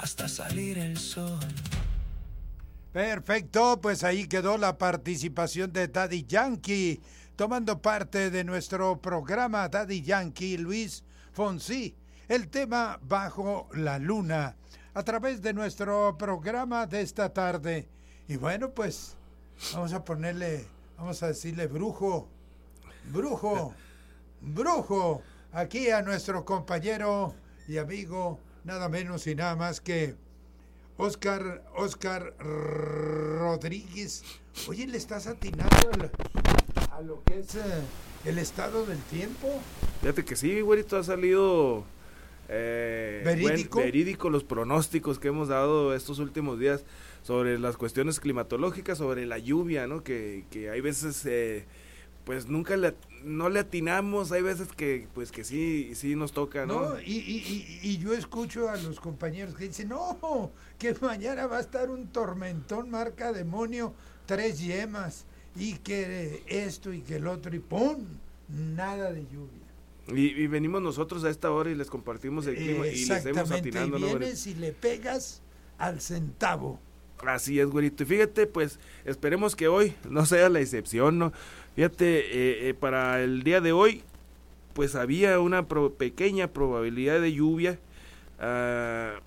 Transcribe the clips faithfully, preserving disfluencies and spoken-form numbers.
hasta salir el sol. Perfecto, pues ahí quedó la participación de Daddy Yankee, tomando parte de nuestro programa. Daddy Yankee, Luis Fonsi, el tema Bajo la Luna, a través de nuestro programa de esta tarde. Y bueno, pues vamos a ponerle, vamos a decirle brujo, brujo, brujo, aquí a nuestro compañero y amigo, nada menos y nada más que Oscar, Oscar Rodríguez. Oye, ¿le estás atinando al, a lo que es eh, el estado del tiempo? Fíjate que sí, güerito, ha salido eh, ¿Verídico? Buen, verídico los pronósticos que hemos dado estos últimos días sobre las cuestiones climatológicas, sobre la lluvia, ¿no? Que, que hay veces, eh, pues nunca le, no le atinamos, hay veces que, pues que sí, sí nos toca, ¿no? No, y, y, y, y yo escucho a los compañeros que dicen, no, que mañana va a estar un tormentón marca demonio, tres yemas, y que esto y que el otro, y ¡pum! Nada de lluvia. Y, y venimos nosotros a esta hora y les compartimos el clima y les hemos atinando, y ¿no, vienes güerito? y le pegas al centavo. Así es, güerito. Y fíjate, pues, esperemos que hoy no sea la excepción, ¿no? Fíjate, eh, eh, para el día de hoy, pues había una pro- pequeña probabilidad de lluvia. Uh,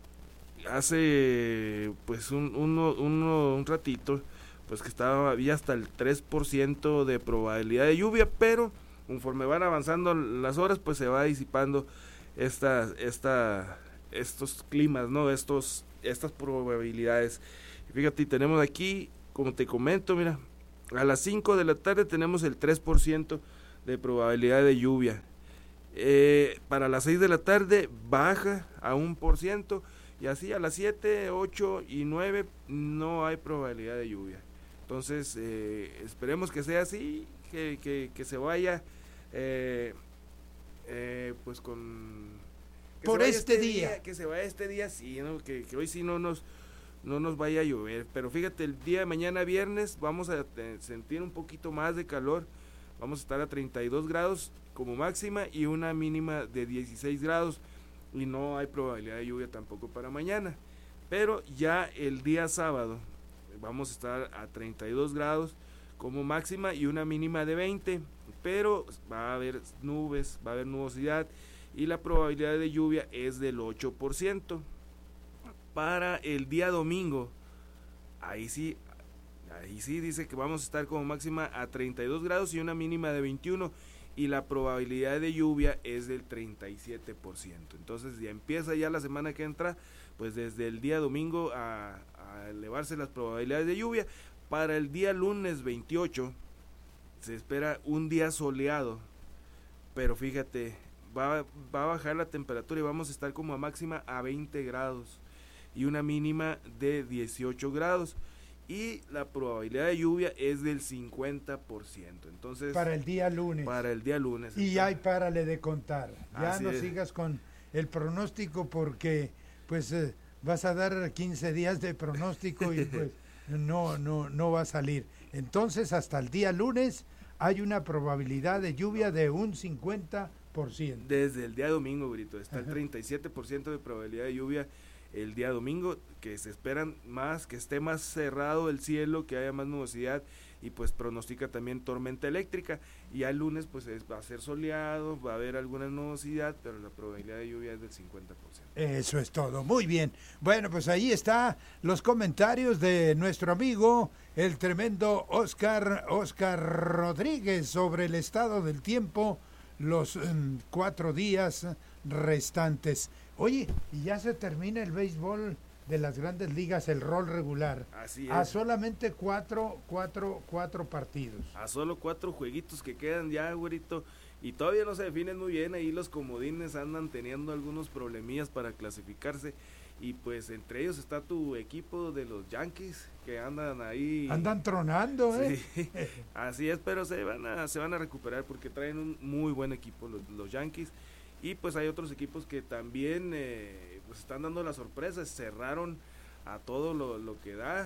hace, pues, un, uno, uno, un ratito, pues que estaba, había hasta el tres por ciento de probabilidad de lluvia, pero conforme van avanzando las horas, pues se va disipando esta, esta, estos climas, ¿no? Estos, estas probabilidades. Fíjate, tenemos aquí, como te comento, mira, a las cinco de la tarde tenemos el tres por ciento de probabilidad de lluvia. Eh, para las seis de la tarde baja a un por ciento y así a las siete, ocho y nueve no hay probabilidad de lluvia. Entonces, eh, esperemos que sea así, que, que, que se vaya, eh, eh, pues con... Por este día. día. Que se vaya este día, sí, ¿no? que, que hoy sí no nos, no nos vaya a llover. Pero fíjate, el día de mañana viernes vamos a eh, sentir un poquito más de calor. Vamos a estar a treinta y dos grados como máxima y una mínima de dieciséis grados. Y no hay probabilidad de lluvia tampoco para mañana. Pero ya el día sábado vamos a estar a treinta y dos grados como máxima y una mínima de veinte, pero va a haber nubes, va a haber nubosidad y la probabilidad de lluvia es del ocho por ciento. Para el día domingo, ahí sí, ahí sí dice que vamos a estar como máxima a treinta y dos grados y una mínima de veintiuno y la probabilidad de lluvia es del treinta y siete por ciento. Entonces ya empieza ya la semana que entra, pues desde el día domingo a, a elevarse las probabilidades de lluvia. Para el día lunes veintiocho se espera un día soleado, pero fíjate, va, va a bajar la temperatura y vamos a estar como a máxima a veinte grados y una mínima de dieciocho grados y la probabilidad de lluvia es del cincuenta por ciento. Entonces, para el día lunes. Para el día lunes. Y ya hay párale de contar. Ya Así no es. sigas con el pronóstico porque pues eh, vas a dar quince días de pronóstico y pues no, no, no va a salir. Entonces hasta el día lunes hay una probabilidad de lluvia de un cincuenta por ciento. Desde el día domingo, Brito, está el treinta y siete por ciento de probabilidad de lluvia el día domingo, que se esperan más, que esté más cerrado el cielo, que haya más nubosidad y pues pronostica también tormenta eléctrica. Y ya el lunes pues es, va a ser soleado, va a haber alguna nubosidad, pero la probabilidad de lluvia es del cincuenta por ciento. Eso es todo, muy bien. Bueno, pues ahí está los comentarios de nuestro amigo, el tremendo Oscar, Oscar Rodríguez, sobre el estado del tiempo, los um, cuatro días restantes. Oye, y ya se termina el béisbol de las grandes ligas, el rol regular. Así es. A solamente cuatro, cuatro, cuatro partidos. A solo cuatro jueguitos que quedan ya, güerito. Y todavía no se definen muy bien, ahí los comodines andan teniendo algunos problemillas para clasificarse. Y pues entre ellos está tu equipo de los Yankees, que andan ahí. Andan tronando, ¿eh? Sí, así es, pero se van a, se van a recuperar porque traen un muy buen equipo los, los Yankees. Y pues hay otros equipos que también eh, pues están dando las sorpresas, cerraron a todo lo, lo que da.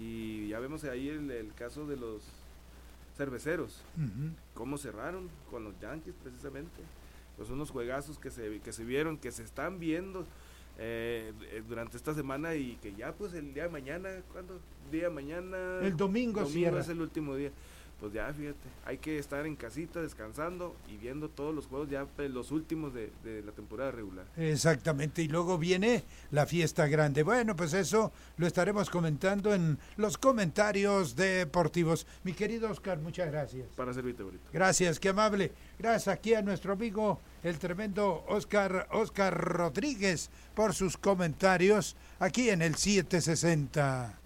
Y ya vemos ahí el, el caso de los cerveceros, uh-huh. Cómo cerraron con los Yankees precisamente. Pues unos juegazos que se, que se vieron, que se están viendo eh, durante esta semana y que ya pues el día de mañana, ¿cuándo? Día de mañana. El domingo, domingo cierra. Es el último día. Pues ya, fíjate, hay que estar en casita descansando y viendo todos los juegos ya pues, los últimos de, de la temporada regular. Exactamente, y luego viene la fiesta grande. Bueno, pues eso lo estaremos comentando en los comentarios deportivos. Mi querido Oscar, muchas gracias. Para servirte, bonito. Gracias, qué amable. Gracias aquí a nuestro amigo, el tremendo Oscar, Oscar Rodríguez, por sus comentarios aquí en el siete sesenta.